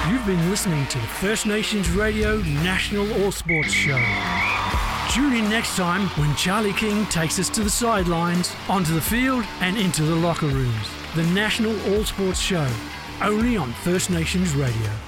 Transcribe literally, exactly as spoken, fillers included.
You've been listening to the First Nations Radio National All Sports Show. Tune in next time when Charlie King takes us to the sidelines, onto the field and into the locker rooms. The National All Sports Show, only on First Nations Radio.